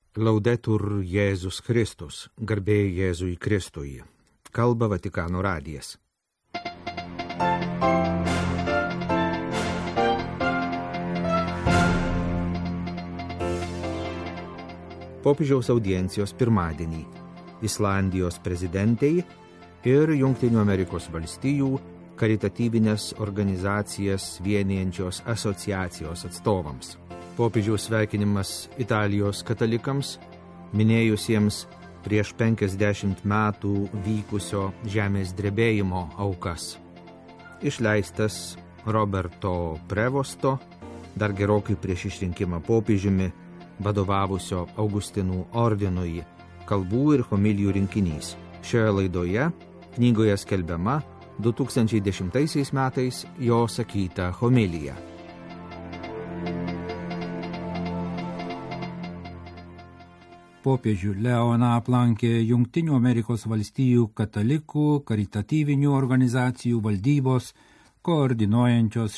Laudetur Jėzus Kristus, garbė Jėzui Kristui. Kalba Vatikano radijas. Popiežiaus audiencijos pirmadienį Islandijos prezidentei ir Jungtinių Amerikos valstijų karitatyvinės organizacijas vienijančios asociacijos atstovams. Popiežiaus sveikinimas Italijos katalikams, minėjusiems prieš 50 metų vykusio žemės drebėjimo aukas. Išleistas Roberto Prevosto, dar gerokai prieš išrinkimą popiežiumi, vadovavusio Augustinų ordinui, kalbų ir homilijų rinkinys. Šioje laidoje knygoje skelbiama 2010 metais jo sakyta homilija. Popiežių Leoną aplankė Jungtinių Amerikos valstijų katalikų karitatyvinių organizacijų valdybos, koordinuojančios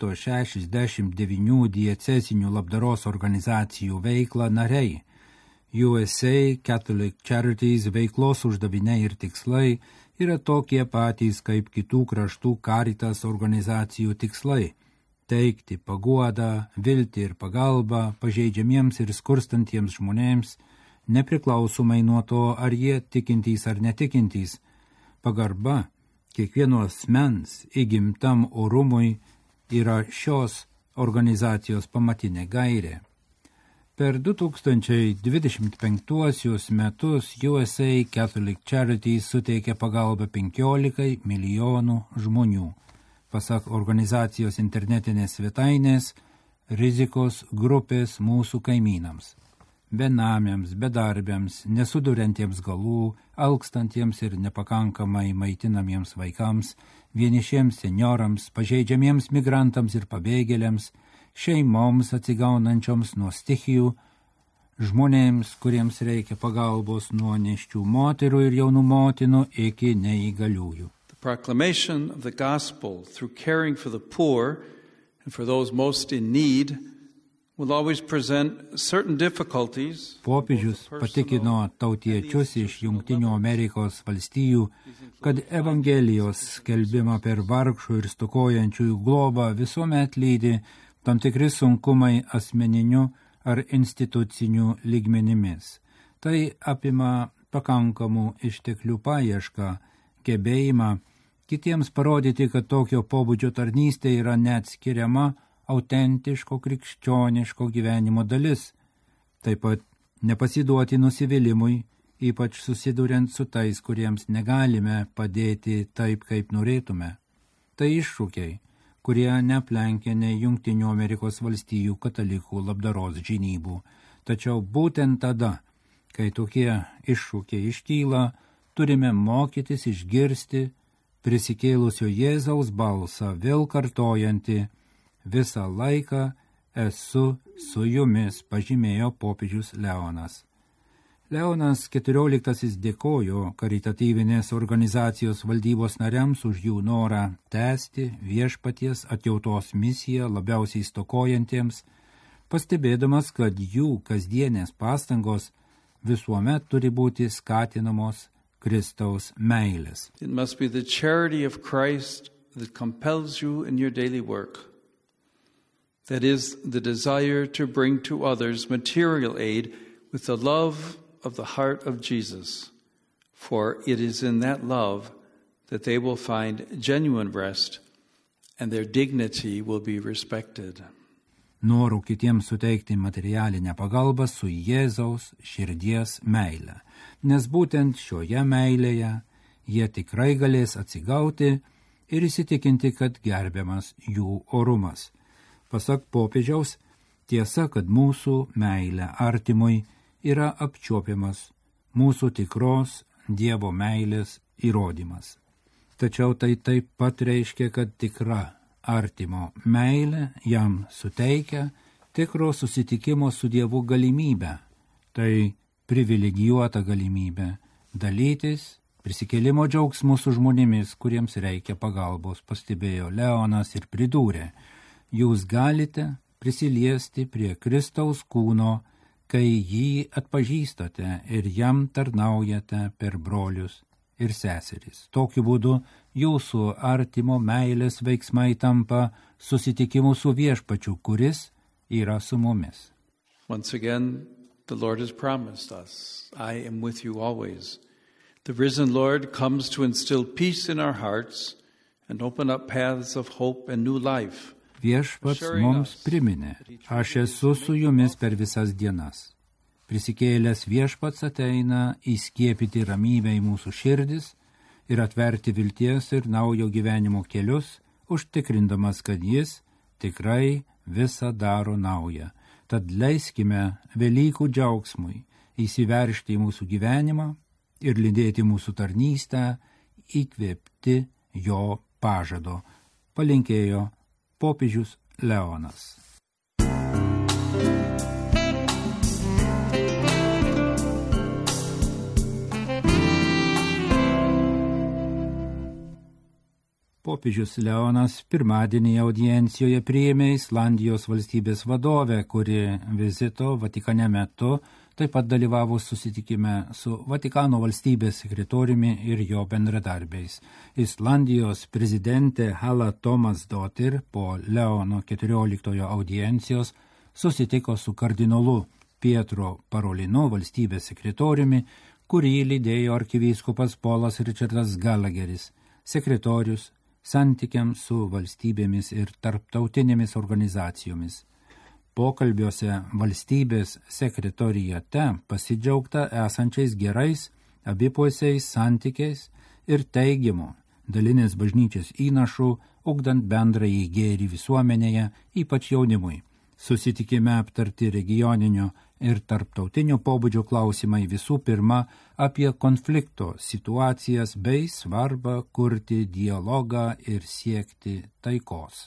169 diecezinių labdaros organizacijų veiklą nariai. USA Catholic Charities veiklos uždaviniai ir tikslai yra tokie patys kaip kitų kraštų Caritas organizacijų tikslai – teikti paguodą, viltį ir pagalbą pažeidžiamiems ir skurstantiems žmonėms, nepriklausomai nuo to, ar jie tikintys ar netikintys. Pagarba kiekvieno asmens įgimtam orumui yra šios organizacijos pamatinė gairė. Per 2025 metus USA Catholic Charities suteikė pagalbą 15 milijonų žmonių. Pasak organizacijos internetinės svetainės, rizikos grupės mūsų kaimynams. Benamiams, bedarbiams, nesuduriantiems galų, alkstantiems ir nepakankamai maitinamiems vaikams, vienišiems seniorams, pažeidžiamiems migrantams ir pabėgėliams, šeimoms atsigaunančioms nuo stichijų, žmonėms, kuriems reikia pagalbos nuo nėščių moterų ir jaunų motinų iki neįgaliųjų. The proclamation of the gospel through caring for the poor and for those most in need will always present certain difficulties. Popiežius patikino tautiečius iš Jungtinių Amerikos valstijų, kad Evangelijos skelbimą per vargšų ir stokojančiųjų globą visuomet lydi tam tikri sunkumai asmeniniu ar instituciniu lygmenimis. Tai apima pakankamų išteklių paiešką, gebėjimą kitiems parodyti, kad tokio pobūdžio tarnystė yra neatskiriama autentiško krikščioniško gyvenimo dalis. Taip pat nepasiduoti nusivylimui, ypač susiduriant su tais, kuriems negalime padėti taip, kaip norėtume. Tai iššūkiai, kurie neaplenkia nei Jungtinių Amerikos valstijų katalikų labdaros žinybų. Tačiau būtent tada, kai tokie iššūkiai iškyla, turime mokytis išgirsti prisikėlusio Jėzaus balsą, vėl kartojantį: visą laiką esu su jumis, pažymėjo popiežius Leonas. Leonas XIV dėkojo karitatyvinės organizacijos valdybos nariams už jų norą tęsti viešpaties atjautos misiją labiausiai stokojantiems, pastebėdamas, kad jų kasdienės pastangos visuomet turi būti skatinamos Kristaus meilės. It must be the charity of Christ that compels you in your daily work. That is, the desire to bring to others material aid with the love of the heart of Jesus. For it is in that love that they will find genuine rest and their dignity will be respected. Noru kitiems suteikti materialinę pagalbą su Jėzaus širdies meile, nes būtent šioje meilėje jie tikrai galės atsigauti ir įsitikinti, kad gerbiamas jų orumas. Pasak popiežiaus, tiesa, kad mūsų meilė artimui yra apčiuopiamas, mūsų tikros Dievo meilės įrodymas. Tačiau tai taip pat reiškia, kad tikra artimo meilė jam suteikia tikro susitikimo su Dievu galimybę. Tai privilegijuota galimybė dalytis prisikėlimo džiaugsmu su žmonėmis, kuriems reikia pagalbos, pastebėjo Leonas ir pridūrė: jūs galite prisiliesti prie Kristaus kūno kai jį atpažįstate ir jam tarnaujate per brolius ir seseris. Tokiu būdu jūsų artimo meilės veiksmai tampa susitikimu su viešpačiu, kuris yra su mumis. Once again, the Lord has promised us, I am with you always. The risen Lord comes to instill peace in our hearts and open up paths of hope and new life. Viešpats mums priminė, aš esu su jumis per visas dienas. Prisikėlęs viešpats ateina įskiepyti ramybę į mūsų širdis ir atverti vilties ir naujo gyvenimo kelius, užtikrindamas, kad jis tikrai visą daro naują. Tad leiskime Velykų džiaugsmui įsiveržti į mūsų gyvenimą ir lydėti mūsų tarnystę, įkvėpti jo pažado, palinkėjo popiežius Leonas. Popiežius Leonas pirmadienį audiencijoje priėmė Islandijos valstybės vadovę, kuri vizito Vatikane metu taip pat dalyvavo susitikime su Vatikano valstybės sekretoriumi ir jo bendradarbiais. Islandijos prezidentė Hala Tómasdóttir po Leono 14 audiencijos susitiko su kardinolu Pietro Parolinu valstybės sekretoriumi, kurį lydėjo arkivyskupas Polas Richardas Gallagheris, sekretorius santykiams su valstybėmis ir tarptautinėmis organizacijomis. Pokalbiuose valstybės sekretorijate pasidžiaugta esančiais gerais abipusiais santykiais ir teigiamu dalinės bažnyčios įnašų, ugdant bendrąjį gėrį visuomenėje, ypač jaunimui. Susitikime aptarti regioninio ir tarptautinio pobūdžio klausimai, visų pirma apie konflikto situacijas bei svarbą kurti dialogą ir siekti taikos.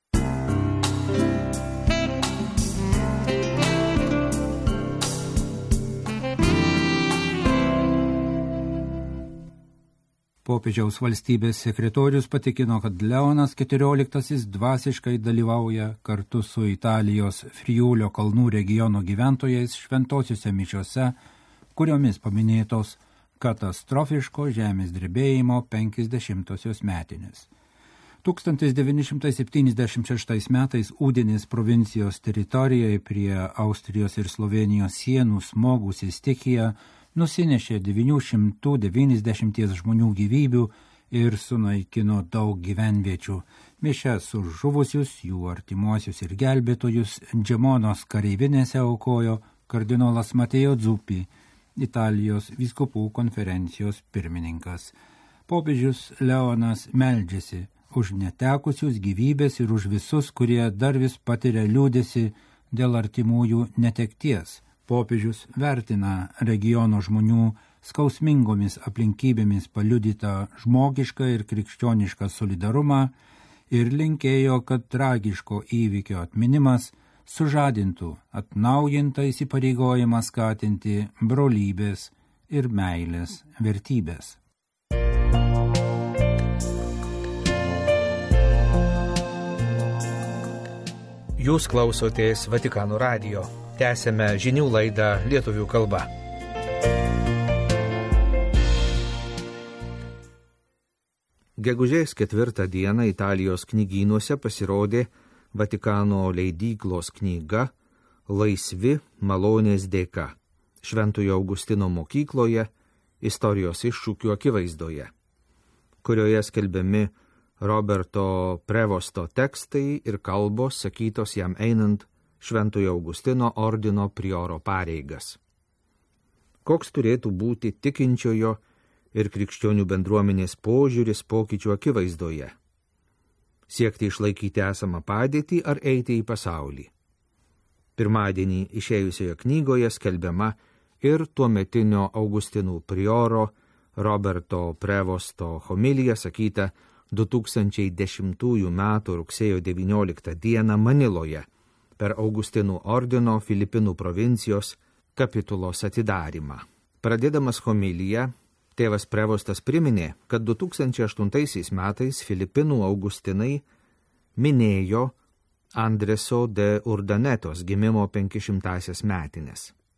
Popiežiaus valstybės sekretorius patikino, kad Leonas XIV dvasiškai dalyvauja kartu su Italijos Friulio kalnų regiono gyventojais šventosiuose mišiose, kuriomis paminėtos katastrofiško žemės drebėjimo 50-osios metinės. 1976 metais Udinės provincijos teritorijoje prie Austrijos ir Slovenijos sienų smogusi stichija nusinešė 990 žmonių gyvybių ir sunaikino daug gyvenviečių. Mišias už žuvusius, jų artimuosius ir gelbėtojus Džemonos kareivinėse aukojo kardinolas Mateo Zuppi, Italijos vyskupų konferencijos pirmininkas. Popiežius Leonas meldžiasi už netekusius gyvybės ir už visus, kurie dar vis patiria liūdesį dėl artimųjų netekties. Popiežius vertina regiono žmonių skausmingomis aplinkybėmis paliudytą žmogišką ir krikščionišką solidarumą ir linkėjo, kad tragiško įvykio atminimas sužadintų atnaujintą įsipareigojimą skatinti brolybės ir meilės vertybės. Jūs klausotės Vatikano radijo. Tęsėme žinių laidą lietuvių kalba. Gegužės 4 dieną Italijos knygynuose pasirodė Vatikano leidyklos knyga Laisvi malonės dėka Šventojo Augustino mokykloje istorijos iššūkių akivaizdoje, kurioje skelbiami Roberto Prevosto tekstai ir kalbos sakytos jam einant Šventojo Augustino ordino prioro pareigas. Koks turėtų būti tikinčiojo ir krikščionių bendruomenės požiūris pokyčių akivaizdoje? Siekti išlaikyti esamą padėtį ar eiti į pasaulį? Pirmadienį išėjusioje knygoje skelbiama ir tuometinio Augustinų prioro Roberto Prevosto homilija sakyta 2010 m. rugsėjo 19 d. Maniloje per Augustinų ordino Filipinų provincijos kapitulos atidarymą. Pradėdamas homiliją, tėvas Prevostas priminė, kad 2008 metais Filipinų Augustinai minėjo Andreso de Urdanetos gimimo 500-asias metinės.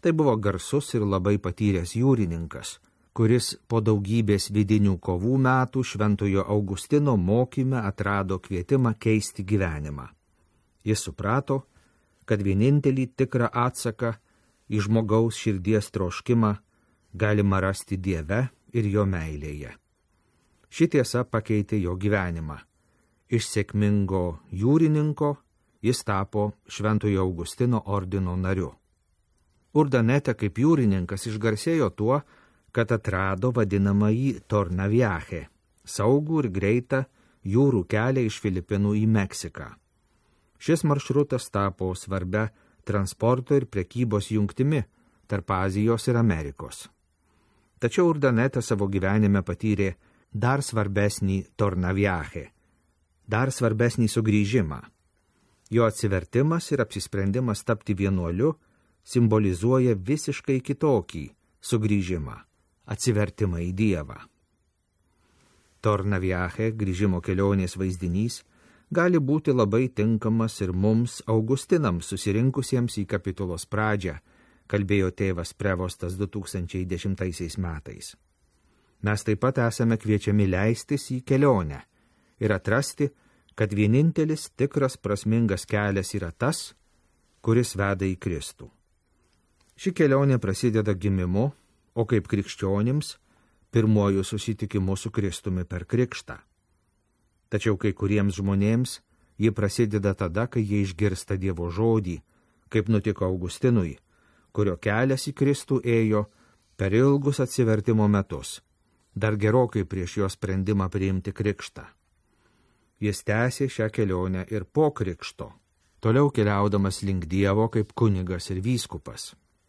Tai buvo garsus ir labai patyręs jūrininkas, kuris po daugybės vidinių kovų metų Šventojo Augustino mokyme atrado kvietimą keisti gyvenimą. Jis suprato, kad vienintelį tikrą atsaką į žmogaus širdies troškimą galima rasti Dieve ir jo meilėje. Ši tiesa pakeitė jo gyvenimą. Iš sėkmingo jūrininko jis tapo Šventojo Augustino ordino nariu. Urdanete kaip jūrininkas išgarsėjo tuo, kad atrado vadinamąjį Tornaviache, saugų ir greitą jūrų kelią iš Filipinų į Meksiką. Šis maršrutas tapo svarbia transporto ir prekybos jungtimi tarp Azijos ir Amerikos. Tačiau Urdanete savo gyvenime patyrė dar svarbesnį Tornaviache, dar svarbesnį sugrįžimą. Jo atsivertimas ir apsisprendimas tapti vienuoliu simbolizuoja visiškai kitokį sugrįžimą, atsivertimą į Dievą. Tornaviache, grįžimo kelionės vaizdinys, gali būti labai tinkamas ir mums, augustinams, susirinkusiems į kapitulos pradžią, kalbėjo tėvas Prevostas 2010 metais. Mes taip pat esame kviečiami leistis į kelionę ir atrasti, kad vienintelis tikras prasmingas kelias yra tas, kuris veda į Kristų. Ši kelionė prasideda gimimu, o kaip krikščionims, pirmuoju susitikimu su Kristumi per krikštą. Tačiau kai kuriems žmonėms ji prasideda tada, kai jie išgirsta Dievo žodį, kaip nutiko Augustinui, kurio kelias į Kristų ėjo per ilgus atsivertimo metus, dar gerokai prieš jo sprendimą priimti krikštą. Jis tęsė šią kelionę ir po krikšto, toliau keliaudamas link Dievo kaip kunigas ir vyskupas.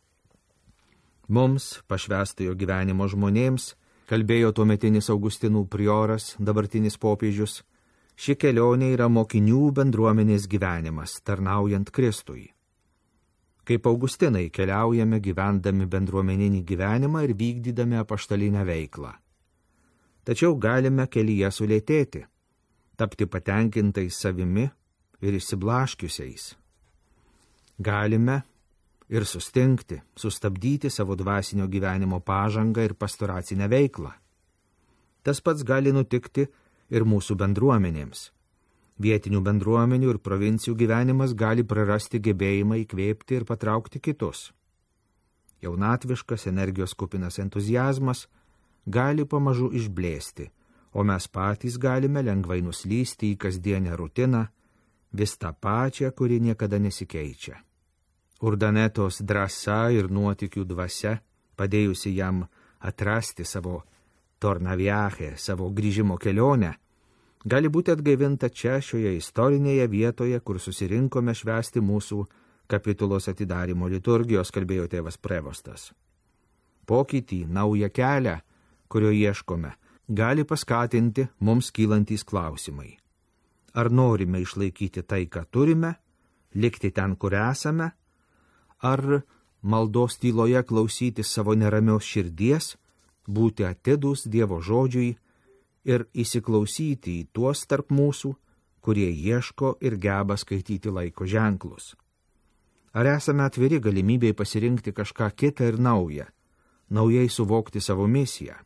Mums, pašvęstojo gyvenimo žmonėms, kalbėjo tuometinis Augustinų prioras, dabartinis popiežius, ši kelionė yra mokinių bendruomenės gyvenimas, tarnaujant Kristui. Kaip Augustinai keliaujame gyvendami bendruomeninį gyvenimą ir vykdydami apaštalinę veiklą. Tačiau galime kelyje sulėtėti, tapti patenkintais savimi ir išsiblaškiusiais. Galime ir sustingti, sustabdyti savo dvasinio gyvenimo pažangą ir pastoracinę veiklą. Tas pats gali nutikti ir mūsų bendruomenėms. Vietinių bendruomenių ir provincijų gyvenimas gali prarasti gebėjimą įkvėpti ir patraukti kitus. Jaunatviškas, energijos kupinas entuziazmas gali pamažu išblėsti, o mes patys galime lengvai nuslysti į kasdienę rutiną, vis tą pačią, kuri niekada nesikeičia. Urdanetos drąsa ir nuotykių dvasia, padėjusi jam atrasti savo Tornaviache, savo grįžimo kelionę, gali būti atgaivinta čia, šioje istorinėje vietoje, kur susirinkome švęsti mūsų kapitulos atidarimo liturgijos, kalbėjo tėvas Prevostas. Pokytį, naują kelią, kurio ieškome, gali paskatinti mums kylantys klausimai. Ar norime išlaikyti tai, ką turime, likti ten, kur esame, ar maldos tyloje klausyti savo neramios širdies, būti atidūs Dievo žodžiui ir įsiklausyti į tuos tarp mūsų, kurie ieško ir geba skaityti laiko ženklus. Ar esame atviri galimybėj pasirinkti kažką kitą ir naują, naujai suvokti savo misiją?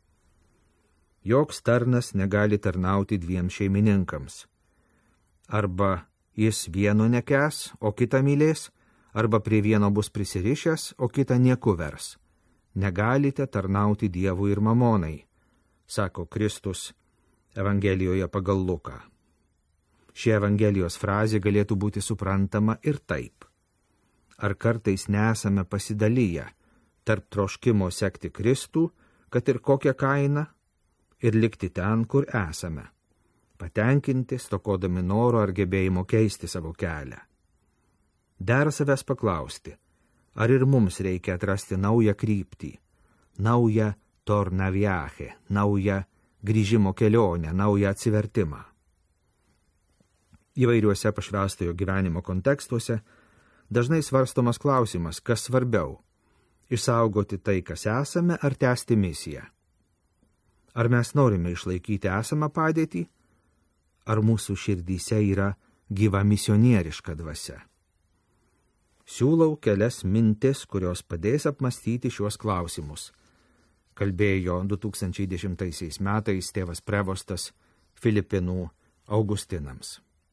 Joks tarnas negali tarnauti dviem šeimininkams. Arba jis vieno nekęs, o kitą mylės, arba prie vieno bus prisirišęs, o kitą nieku vers. Negalite tarnauti Dievui ir mamonai, sako Kristus Evangelijoje pagal Luką. Ši Evangelijos frazė galėtų būti suprantama ir taip. Ar kartais nesame pasidalyję tarp troškimo sekti Kristų, kad ir kokią kainą, ir likti ten, kur esame, patenkinti, stokodami noro ar gebėjimo keisti savo kelią. Dera savęs paklausti, ar ir mums reikia atrasti naują kryptį, naują Tornaviache, naują grįžimo kelionę, naują atsivertimą. Įvairiuose pašvęstojo gyvenimo kontekstuose dažnai svarstomas klausimas, kas svarbiau – išsaugoti tai, kas esame, ar tęsti misiją. Ar mes norime išlaikyti esamą padėtį, ar mūsų širdyse yra gyva misionieriška dvasia. Siūlau kelias mintis, kurios padės apmastyti šiuos klausimus. Kalbėjo 2010 metais tėvas prevostas Filipinų Augustinams.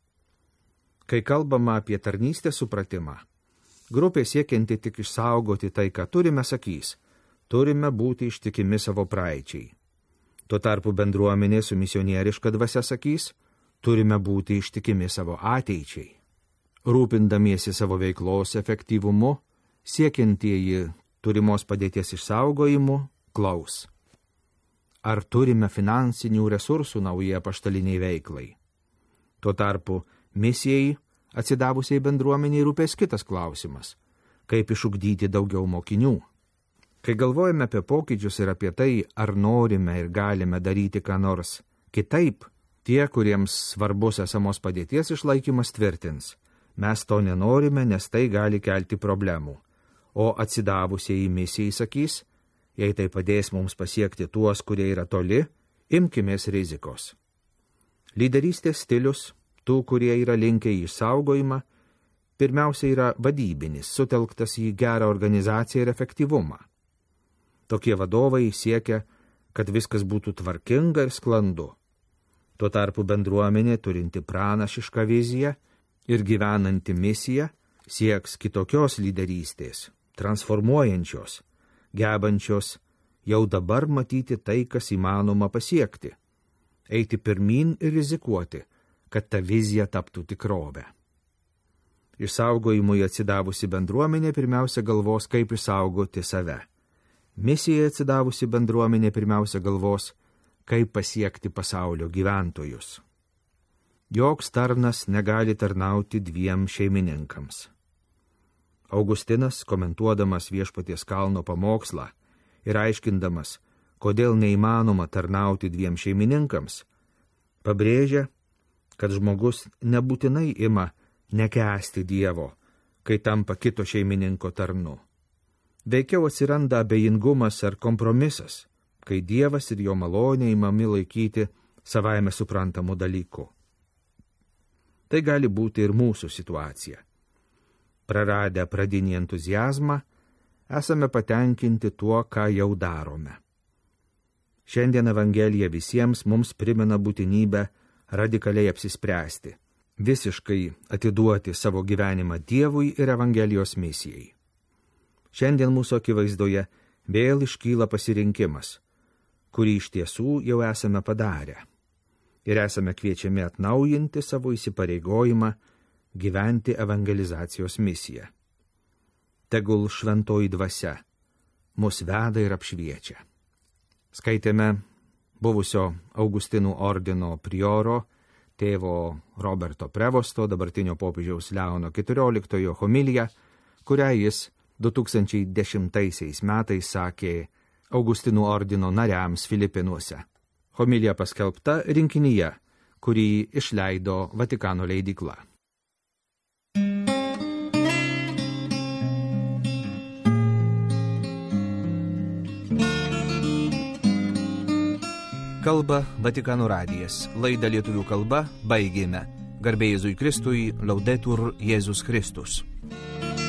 Kai kalbama apie tarnystės supratimą, grupė siekianti tik išsaugoti tai, ką turime, sakys, turime būti ištikimi savo praeičiai. Tuo tarpu bendruomenė su misionieriška dvasia sakys, turime būti ištikimi savo ateičiai. Rūpindamiesi savo veiklos efektyvumu, siekiantieji turimos padėties išsaugojimu, klaus. Ar turime finansinių resursų naujai apaštaliniai veiklai? Tuo tarpu misijai, atsidavusiai bendruomeniai, rūpės kitas klausimas – kaip išugdyti daugiau mokinių. Kai galvojame apie pokyčius ir apie tai, ar norime ir galime daryti ką nors kitaip, tie, kuriems svarbus esamos padėties išlaikymas, tvirtins – mes to nenorime, nes tai gali kelti problemų. O atsidavusieji misijai sakys, jei tai padės mums pasiekti tuos, kurie yra toli, imkimės rizikos. Lyderystės stilius, tų, kurie yra linkę į išsaugojimą, pirmiausia yra vadybinis, sutelktas į gerą organizaciją ir efektyvumą. Tokie vadovai siekia, kad viskas būtų tvarkinga ir sklandu. Tuo tarpu bendruomenė, turinti pranašišką viziją, ir gyvenanti misija sieks kitokios lyderystės, transformuojančios, gebančios jau dabar matyti tai, kas įmanoma pasiekti, eiti pirmin ir rizikuoti, kad ta vizija taptų tikrovę. Išsaugojimui atsidavusi bendruomenė pirmiausia galvos, kaip išsaugoti save. Misijai atsidavusi bendruomenė pirmiausia galvos, kaip pasiekti pasaulio gyventojus. Joks tarnas negali tarnauti dviem šeimininkams. Augustinas, komentuodamas Viešpaties kalno pamokslą ir aiškindamas, kodėl neįmanoma tarnauti dviem šeimininkams, pabrėžia, kad žmogus nebūtinai ima nekęsti Dievo, kai tampa kito šeimininko tarnu. Veikiau atsiranda abejingumas ar kompromisas, kai Dievas ir jo malonė imami laikyti savaime suprantamų dalykų. Tai gali būti ir mūsų situacija. Praradę pradinį entuziazmą, esame patenkinti tuo, ką jau darome. Šiandien Evangelija visiems mums primena būtinybę radikaliai apsispręsti, visiškai atiduoti savo gyvenimą Dievui ir Evangelijos misijai. Šiandien mūsų akivaizdoje vėl iškyla pasirinkimas, kurį iš tiesų jau esame padarę. Ir esame kviečiami atnaujinti savo įsipareigojimą gyventi evangelizacijos misiją. Tegul šventoji dvasia mus veda ir apšviečia. Skaitėme buvusio Augustinų ordino prioro, tėvo Roberto Prevosto, dabartinio popiežiaus Leono XIV homiliją, kurią jis 2010 metais sakė Augustinų ordino nariams Filipinuose. Homilija paskelbta rinkinyje, kurį išleido Vatikano leidykla. Kalba Vatikano radijas. Laidą lietuvių kalba baigėme. Garbė Jėzui Kristui, Laudetur Jėzus Kristus.